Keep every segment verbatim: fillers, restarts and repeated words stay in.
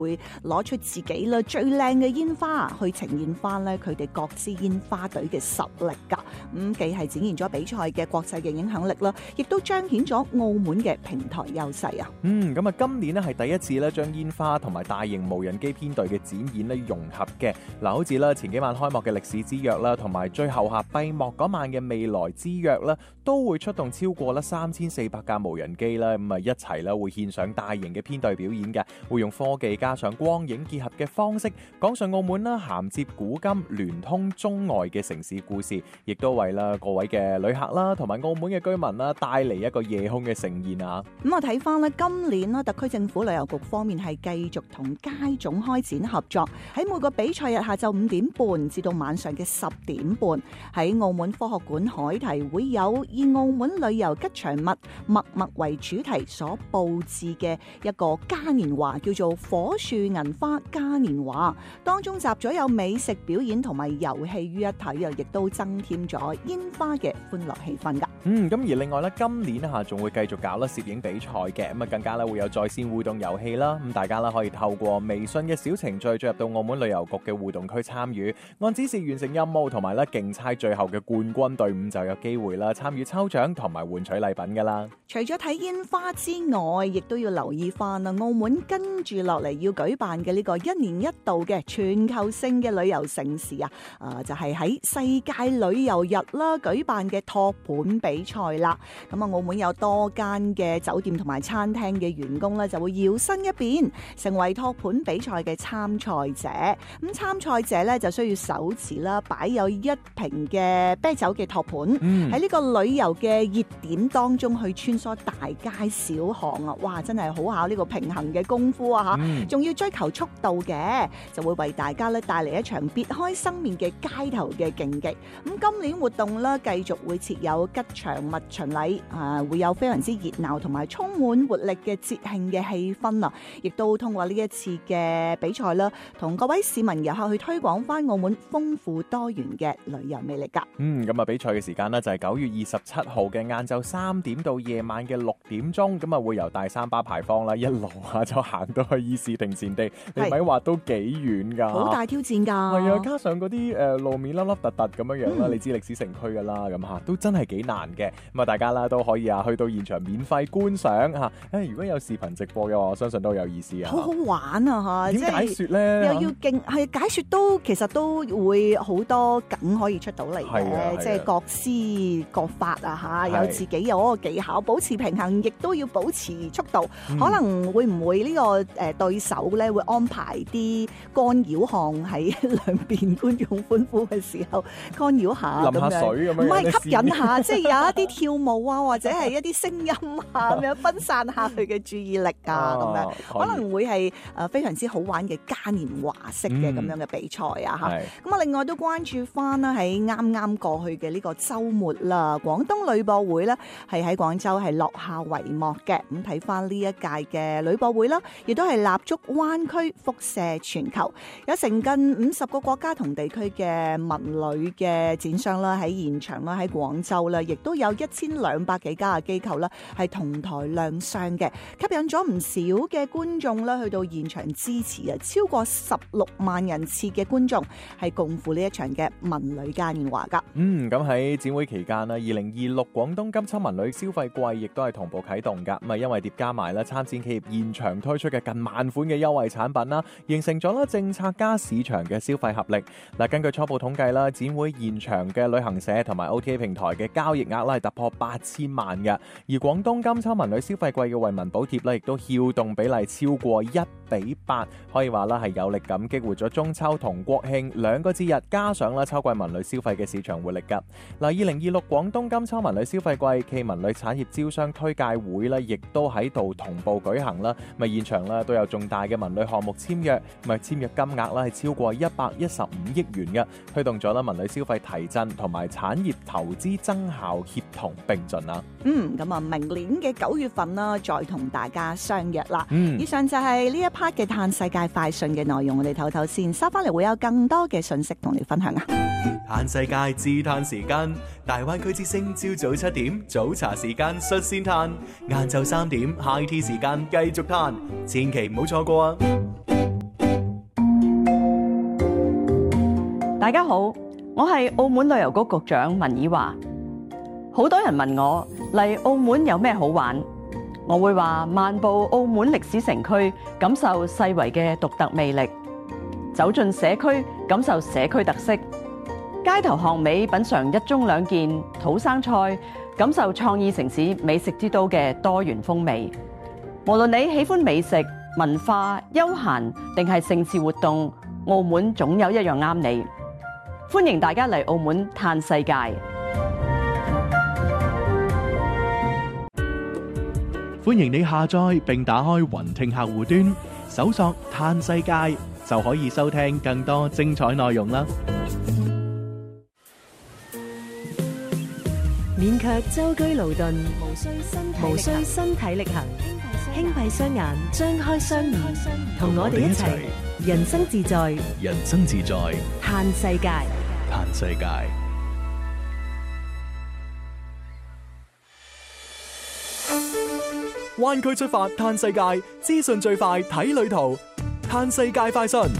會攞出自己啦最靚嘅煙花去呈現翻咧佢哋各支煙花隊嘅實力㗎。咁既係展現咗比賽嘅國際嘅影響力啦，亦都彰顯咗澳門嘅平台優勢啊。 嗯，咁啊，今年咧係第一次咧將煙花同埋大型無人機編隊嘅展演咧融合嘅。嗱，好似啦前幾晚開幕嘅歷史之約啦，同埋最後下閉幕嗰晚嘅未來之約啦，都會出動超過咧三千四百架無人機啦，咁啊一齊啦會獻上大型嘅編隊表演嘅，會用科技加上光影結合嘅方式，講述澳門啦銜接古今、聯通中外嘅城市故事，亦都為啦各位嘅旅客啦同埋澳門嘅居民啦帶嚟一個夜空嘅盛宴啊！ 咁我睇翻咧今年啦，特區政府旅遊局方面係繼續同街總開展合作，喺每個比賽日下晝五點半至到晚上嘅十點半，喺澳門科學館海堤會有以澳門旅遊吉祥物默默為主題所佈置嘅一個嘉年華，叫做火樹銀花嘉年華，當中集咗有美食表演同埋遊戲於一體啊，亦都增添咗煙花嘅歡樂氣氛噶。 嗯，咁而另外咧，今年吓仲會繼續搞啦攝影比賽嘅，咁啊更加咧會有在線互動遊戲啦，咁大家啦可以透過微信嘅小程序進入到澳門旅遊局嘅互動區參與，按指示完成任務同埋咧競猜最後嘅冠軍隊伍就有機會啦參與抽獎同埋換取禮品噶啦。 除咗睇煙花之外，亦都要留意翻啊，澳門跟住落嚟要舉辦嘅呢個一年一度嘅全球性嘅旅遊盛事啊，誒就係喺世界旅遊日啦舉辦嘅托盤比賽啦。咁啊，澳門有多間嘅酒店同埋餐廳嘅員工咧，就會搖身一變成為托盤比賽嘅參賽者。咁參賽者咧就需要手持啦擺有一瓶嘅啤酒嘅托盤，喺呢個旅遊嘅熱點當中去穿梭大街小巷啊！哇，真係好考呢個平衡嘅功夫啊嚇！仲、嗯、要追求速度嘅，就會為大家咧帶嚟一場別開生面嘅街頭嘅競技。咁今年活動咧繼續會設有吉祥物巡禮啊，會有非常之熱鬧同埋充滿活力嘅節慶嘅氣氛啊！亦都通過呢一次嘅比賽啦，同各位市民遊客去推廣翻澳門豐富多元嘅旅遊魅力㗎。 嗯，咁啊比賽嘅時間呢，就係九月二十七號嘅晏晝三點到夜晚嘅六點鐘，咁啊會由大三巴牌坊啦一路啊就行到去議事亭前地，你咪話都幾遠㗎？好大挑戰㗎。 係啊，加上嗰啲誒路面凹凹凸凸咁樣樣啦，嗯、你知歷史城區㗎啦，咁嚇都真係幾難嘅。咁啊大家啦都可以啊去到現場免費觀賞嚇。誒如果有視頻直播嘅話，我相信都有意思啊。 好好玩啊嚇！ 點解説咧？ 又要勁係解説都其實都會好多梗可以出到嚟嘅，即係各施各法啊嚇，有自己有嗰個技巧，保持平衡，亦都要保持速度。嗯、可能會唔會呢個誒對手咧會安排啲干擾項喺兩邊觀眾歡呼嘅時候干擾下， 淋下水咁樣， 唔係吸引下，即係有一啲跳舞啊，或者係一啲聲音啊咁樣分散下佢嘅注意力啊咁樣，可能會係誒非常之好玩嘅嘉年華式嘅咁樣嘅比賽啊嚇。咁啊，另外都關注翻啦，喺啱啱過去嘅呢個週末啦，廣東旅博會咧係喺廣州係落下帷幕嘅。咁睇翻呢一屆嘅旅博會啦，亦都係立足灣區，輻射全球，有成近五十個國家同地區嘅文旅嘅展商啦喺現場啦，喺廣州啦，亦都有一千兩百幾家嘅機構啦係同台亮相嘅，吸引咗唔少嘅觀眾啦去到現場支持啊！超過十六萬人次嘅觀眾係共赴呢一場嘅文旅嘉年華噶。 嗯，咁喺展會期間啦，二零二六廣東金秋文旅消費季亦都係同步啟動噶。咁啊，因為疊加埋啦參展企業現場推出嘅近萬款嘅優惠產品啦，形成咗啦政策加市場嘅消費合力。嗱，根據初步統計啦，展會現場嘅旅行社同埋 O T A 平台嘅交易額啦係突破八千萬嘅，而廣東金秋文旅消費季嘅惠民補貼咧亦都撬動比例超過一比八，可以話啦係有力咁激活咗中秋同國慶兩個節日，加上啦秋季文旅消費嘅市場活力噶。嗱，二零二六廣東金秋文旅消費季暨文旅產業招商推介會咧，亦都喺度同步舉行啦。咪現場啦都有重大嘅文旅項目簽約，咪簽約金額啦係超過一百一十五億元嘅，推動咗啦文旅消費提振同埋產業投資增效協同並進啦。 嗯，咁啊，明年嘅九月份啦，再同大家相約啦。嗯，以上就係呢一 part 嘅嘆世界快訊嘅內容，我哋唞唞先，收翻嚟會有更多嘅信息同你分享啊。 嘆世界自嘆時間，大灣區之聲朝早七點早茶時間率先嘆，晏晝三點 high tea 時間繼續嘆，千祈唔好錯過啊！ 大家好，我係澳門旅遊局局長文以華。好多人問我嚟澳門有咩好玩，我會話漫步澳門歷史城區，感受世遺嘅獨特魅力；走進社區，感受社區特色；街頭巷尾品嚐一盅兩件土生菜，感受創意城市美食之都嘅多元風味。無論你喜歡美食、文化、休閒定係盛事活動，澳門總有一樣啱你。歡迎大家嚟澳門嘆世界。 歡迎你下載並打開雲聽客戶端，搜索嘆世界就可以收聽更多精彩內容啦。 勉強舟車勞頓，無需身體無需身體力行，輕閉雙眼，張開雙耳，同我哋一齊人生自在， 人生自在， 嘆世界。 嘆世界。灣區出發嘆世界，資訊最快睇旅途，嘆世界快訊。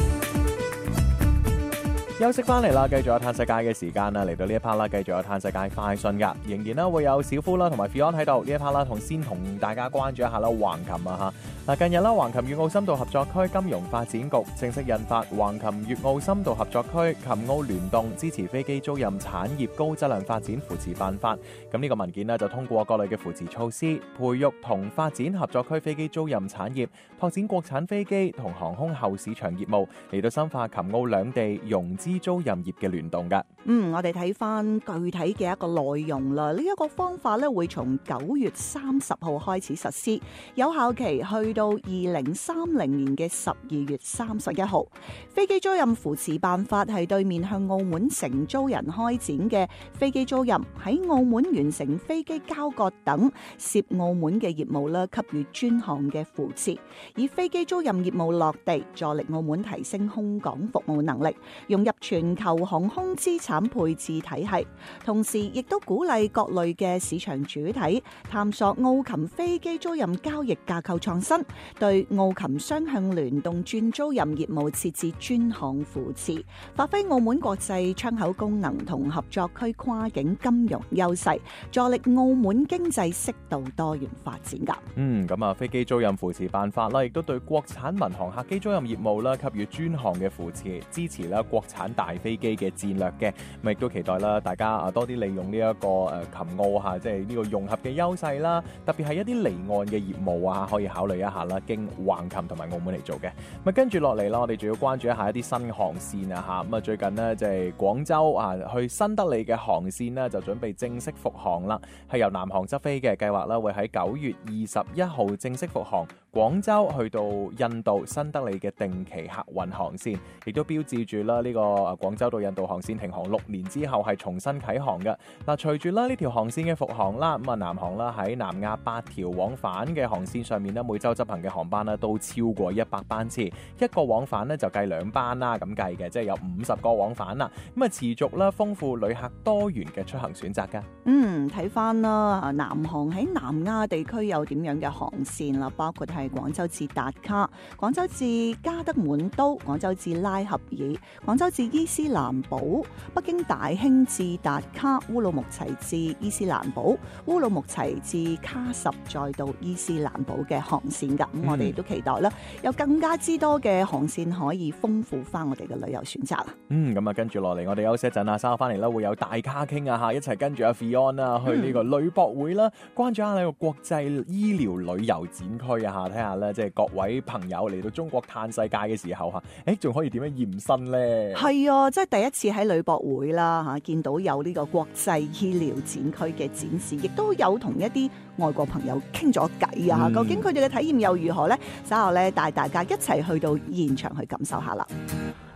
休息翻嚟啦，繼續有嘆世界嘅時間啦，嚟到呢一 part 啦，繼續有嘆世界快訊噶，仍然啦會有小夫啦同埋 Fion 喺度呢一 part 啦，同先同大家關注一下啦橫琴啊吓。嗱，近日啦橫琴粵澳深度合作區金融發展局正式印發橫琴粵澳深度合作區琴澳聯動支持飛機租賃產業高質量發展扶持辦法。咁呢個文件呢，就通過各類嘅扶持措施，培育同發展合作區飛機租賃產業，拓展國產飛機同航空後市場業務，嚟到深化琴澳兩地融資租賃業嘅聯動噶。 嗯，我哋睇翻具體嘅一個內容啦。呢、這、一個方法咧會從九月三十號開始實施，有效期去到二零三零年嘅十二月三十一號。飛機租賃扶持辦法係對面向澳門承租人開展嘅飛機租賃，喺澳門完成飛機交割等涉澳門嘅業務咧，給予專項嘅扶持，以飛機租賃業務落地，助力澳門提升空港服務能力，融入全球航空資產配置體系，同時亦都鼓勵各類嘅市場主體探索澳琴飛機租賃交易架構創新，對澳琴雙向聯動轉租賃業務設置專項扶持，發揮澳門國際窗口功能同合作區跨境金融優勢，助力澳門經濟適度多元發展噶。 嗯，咁啊，飛機租賃扶持辦法啦，亦都對國產民航客機租賃業務啦給予專項嘅扶持，支持啦國產大飛機嘅戰略嘅。咁亦都期待啦，大家啊多啲利用呢一個誒琴澳嚇，即係呢個融合嘅優勢啦。特別係一啲離岸嘅業務啊，可以考慮一下啦，經橫琴同埋澳門嚟做嘅。咁跟住落嚟啦，我哋仲要關注一下一啲新航線啊嚇。咁啊最近呢，就係廣州啊去新德里嘅航線呢，就準備正式復航啦，係由南航執飛嘅計劃啦，會喺九月二十一號正式復航廣州去到印度新德里嘅定期客運航線，亦都標誌住啦呢個啊廣州到印度航線停航六年之後係重新啟航嘅。嗱，隨住啦呢條航線嘅復航啦，咁啊南航啦喺南亞八條往返嘅航線上面咧，每週執行嘅航班咧都超過一百班次，一個往返咧就計兩班啦咁計嘅，即係有五十個往返啦。咁啊持續啦豐富旅客多元嘅出行選擇㗎。 嗯，睇翻啦，南航喺南亞地區有點樣嘅航線啦，包括係廣州至達卡、廣州至加德滿都、廣州至拉合爾、廣州至伊斯蘭堡、北京大興至達卡、烏魯木齊至伊斯蘭堡、烏魯木齊至卡什再到伊斯蘭堡嘅航線㗎。咁、嗯、我哋亦都期待啦，有更加之多嘅航線可以豐富翻我哋嘅旅遊選擇。 嗯，咁啊跟住落嚟，我哋休息一陣啊，稍後翻嚟啦會有大咖傾啊嚇，一齊跟住阿 Fion 啊去呢個旅博會啦，關注下呢個國際醫療旅遊展區啊嚇，睇下咧即係各位朋友嚟到中國嘆世界嘅時候嚇，誒仲可以點樣驗身咧？ 係啊，即係第一次喺旅博會啦嚇，見到有呢個國際醫療展區嘅展示，亦都有同一啲外國朋友傾咗偈啊！究竟佢哋嘅體驗又如何呢？稍後咧帶大家一齊去到現場去感受下啦。